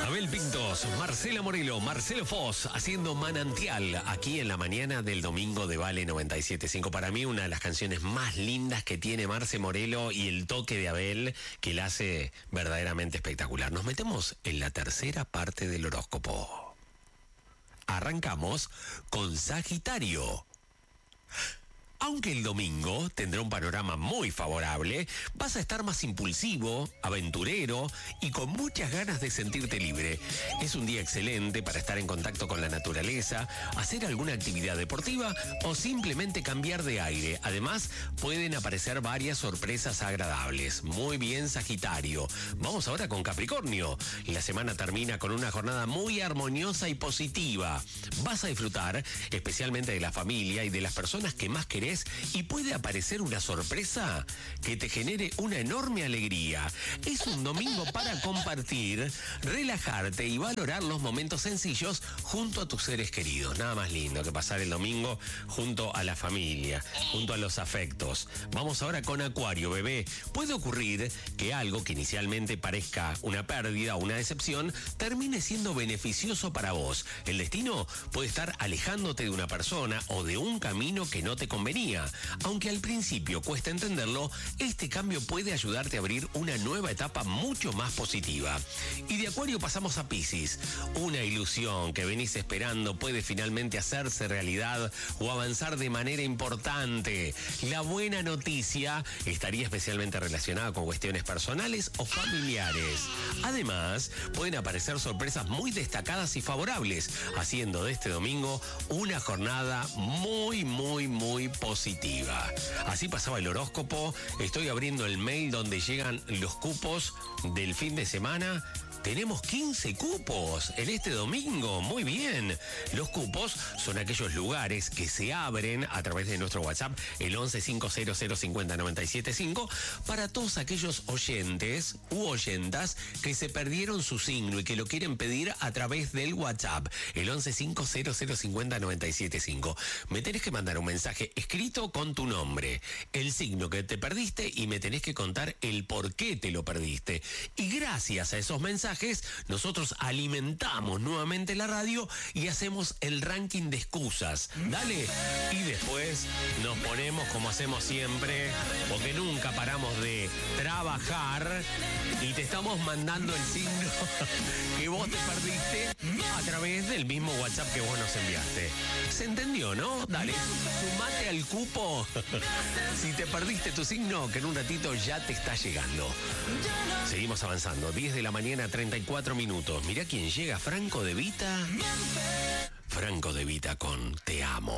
Abel Pintos, Marcela Morelo, Marcelo Foz, haciendo Manantial, aquí en la mañana del domingo de Vale 97.5. Para mí, una de las canciones más lindas que tiene Marce Morelo y el toque de Abel que la hace verdaderamente espectacular. Nos metemos en la tercera parte del horóscopo. Arrancamos con Sagitario. Aunque el domingo tendrá un panorama muy favorable, vas a estar más impulsivo, aventurero y con muchas ganas de sentirte libre. Es un día excelente para estar en contacto con la naturaleza, hacer alguna actividad deportiva o simplemente cambiar de aire. Además, pueden aparecer varias sorpresas agradables. Muy bien, Sagitario. Vamos ahora con Capricornio. La semana termina con una jornada muy armoniosa y positiva. Vas a disfrutar especialmente de la familia y de las personas que más querés, y puede aparecer una sorpresa que te genere una enorme alegría. Es un domingo para compartir, relajarte y valorar los momentos sencillos junto a tus seres queridos. Nada más lindo que pasar el domingo junto a la familia, junto a los afectos. Vamos ahora con Acuario, bebé. Puede ocurrir que algo que inicialmente parezca una pérdida o una decepción termine siendo beneficioso para vos. El destino puede estar alejándote de una persona o de un camino que no te convenía. Aunque al principio cuesta entenderlo, este cambio puede ayudarte a abrir una nueva etapa mucho más positiva. Y de Acuario pasamos a Piscis. Una ilusión que venís esperando puede finalmente hacerse realidad o avanzar de manera importante. La buena noticia estaría especialmente relacionada con cuestiones personales o familiares. Además, pueden aparecer sorpresas muy destacadas y favorables, haciendo de este domingo una jornada muy positiva. Así pasaba el horóscopo. Estoy abriendo el mail donde llegan los cupos del fin de semana. Tenemos 15 cupos en este domingo. Muy bien. Los cupos son aquellos lugares que se abren a través de nuestro WhatsApp, el 1150050975, para todos aquellos oyentes u oyentas que se perdieron su signo y que lo quieren pedir a través del WhatsApp, el 1150050975. Me tenés que mandar un mensaje escrito con tu nombre, el signo que te perdiste y me tenés que contar el por qué te lo perdiste. Y gracias a esos mensajes, nosotros alimentamos nuevamente la radio y hacemos el ranking de excusas. Dale. Y después nos ponemos como hacemos siempre, porque nunca paramos de trabajar, y te estamos mandando el signo que vos te perdiste a través del mismo WhatsApp que vos nos enviaste. ¿Se entendió, no? Dale, sumate al cupo si te perdiste tu signo, que en un ratito ya te está llegando. Seguimos avanzando. 10 de la mañana, 34 minutos. Mirá quién llega, Franco De Vita. Franco De Vita con Te Amo.